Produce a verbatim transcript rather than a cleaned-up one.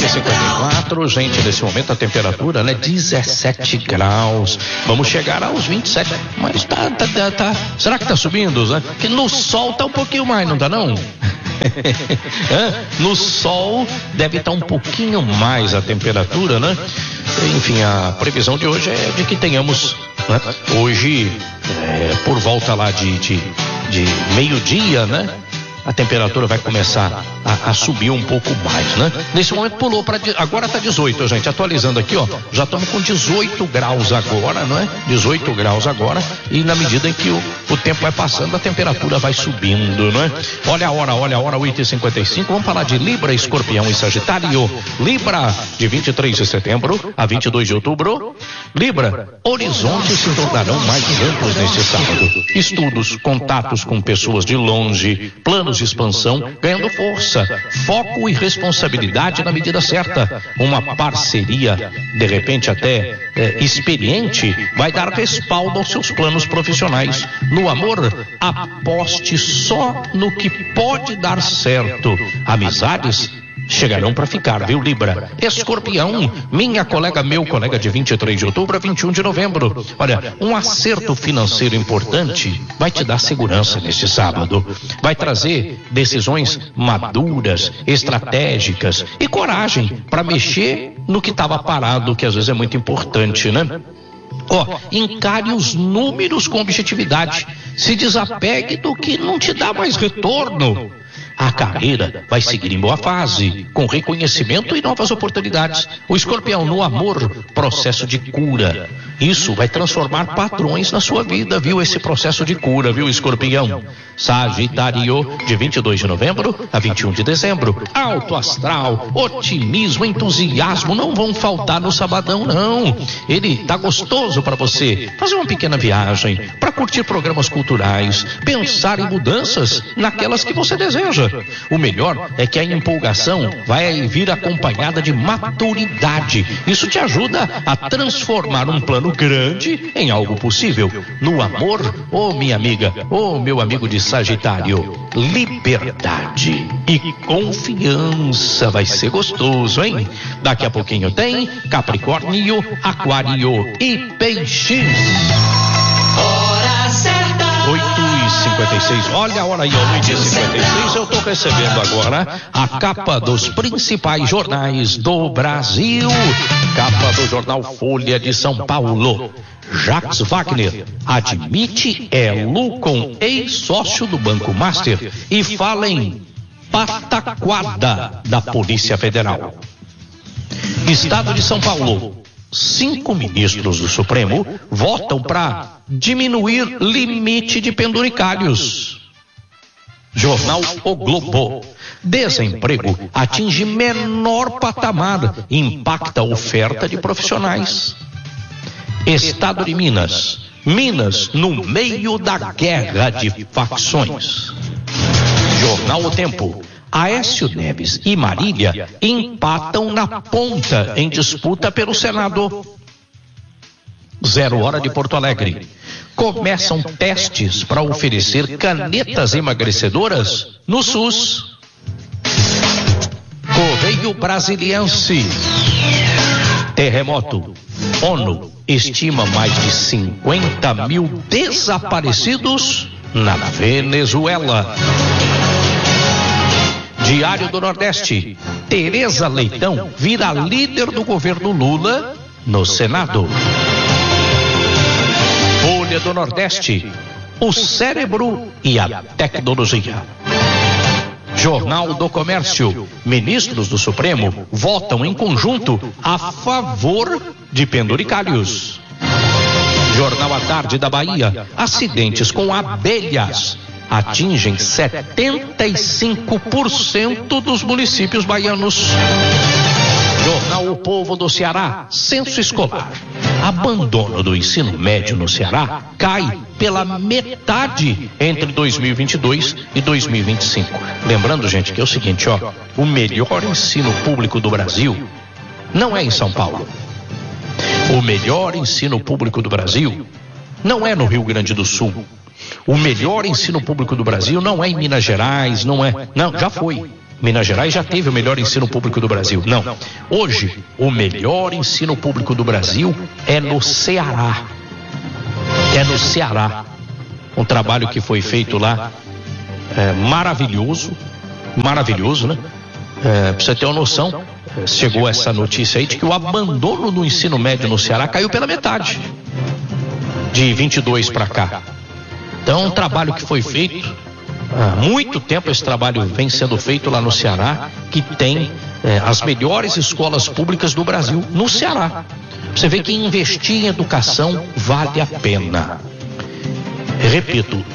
e cinquenta e quatro, gente, nesse momento a temperatura, né, dezessete graus. Vamos chegar aos vinte e sete, mas tá, tá, tá, tá. Será que tá subindo, né? Que no sol tá um pouquinho mais, não tá não? No sol deve estar um pouquinho mais a temperatura, né? Enfim, a previsão de hoje é de que tenhamos, né, hoje, é, por volta lá de, de, de meio-dia, né? A temperatura vai começar a, a subir um pouco mais, né? Nesse momento pulou para, agora tá dezoito, gente, atualizando aqui, ó, já estamos com dezoito graus agora, não é? dezoito graus agora, e na medida em que o, o tempo vai passando, a temperatura vai subindo, não é? Olha a hora, olha a hora, oito e cinquenta e cinco, vamos falar de Libra, Escorpião e Sagitário. Libra, de vinte e três de setembro a vinte e dois de outubro. Libra, horizontes se tornarão mais amplos neste sábado. Estudos, contatos com pessoas de longe, planos de expansão ganhando força, foco e responsabilidade na medida certa. Uma parceria, de repente até é, experiente, vai dar respaldo aos seus planos profissionais. No amor, aposte só no que pode dar certo. Amizades chegarão para ficar, viu, Libra? Escorpião, minha colega, meu colega, de vinte e três de outubro a vinte e um de novembro. Olha, um acerto financeiro importante vai te dar segurança neste sábado. Vai trazer decisões maduras, estratégicas e coragem para mexer no que estava parado, que às vezes é muito importante, né? Ó, oh, encare os números com objetividade. Se desapegue do que não te dá mais retorno. A carreira vai seguir em boa fase, com reconhecimento e novas oportunidades. O Escorpião, no amor, processo de cura. Isso vai transformar padrões na sua vida, viu? Esse processo de cura, viu, Escorpião? Sagitário, de vinte e dois de novembro a vinte e um de dezembro. Alto astral, otimismo, entusiasmo não vão faltar no sabadão, não. Ele tá gostoso para você fazer uma pequena viagem, para curtir programas culturais, pensar em mudanças naquelas que você deseja. O melhor é que a empolgação vai vir acompanhada de maturidade. Isso te ajuda a transformar um plano grande em algo possível. No amor, ô oh, minha amiga, ô oh, meu amigo de Sagitário, liberdade e confiança. Vai ser gostoso, hein? Daqui a pouquinho tem Capricórnio, Aquário e Peixes. Hora certa. oito e cinquenta e seis, olha a hora aí, oito e cinquenta e seis, eu tô recebendo agora a capa dos principais jornais do Brasil. Capa do jornal Folha de São Paulo. Jacques Wagner admite elo com ex-sócio do Banco Master e fala em pataquada da Polícia Federal. Estado de São Paulo. Cinco ministros do Supremo votam para diminuir limite de penduricalhos. Jornal O Globo. Desemprego atinge menor patamar e impacta a oferta de profissionais. Estado de Minas. Minas no meio da guerra de facções. Jornal O Tempo. Aécio Neves e Marília empatam na ponta em disputa pelo Senado. Zero hora de Porto Alegre. Começam testes para oferecer canetas emagrecedoras no SUS. Correio Brasiliense. Terremoto. ONU estima mais de cinquenta mil desaparecidos na Venezuela. Diário do Nordeste. Tereza Leitão vira líder do governo Lula no Senado. Folha do Nordeste. O cérebro e a tecnologia. Jornal do Comércio. Ministros do Supremo votam em conjunto a favor de penduricalhos. Jornal à Tarde da Bahia. Acidentes com abelhas atingem setenta e cinco por cento dos municípios baianos. Jornal O Povo do Ceará. Censo escolar. Abandono do ensino médio no Ceará cai pela metade entre dois mil e vinte e dois e dois mil e vinte e cinco. Lembrando, gente, que é o seguinte, ó, o melhor ensino público do Brasil não é em São Paulo. O melhor ensino público do Brasil não é no Rio Grande do Sul. O melhor ensino público do Brasil não é em Minas Gerais, não é. Não, já foi. Minas Gerais já teve o melhor ensino público do Brasil. Não. Hoje, o melhor ensino público do Brasil é no Ceará. É no Ceará. Um trabalho que foi feito lá, é, maravilhoso, maravilhoso, né? É, pra você ter uma noção, chegou essa notícia aí de que o abandono do ensino médio no Ceará caiu pela metade, de vinte e dois para cá. Então, um trabalho que foi feito há muito tempo, esse trabalho vem sendo feito lá no Ceará, que tem é, as melhores escolas públicas do Brasil no Ceará. Você vê que investir em educação vale a pena. Repito,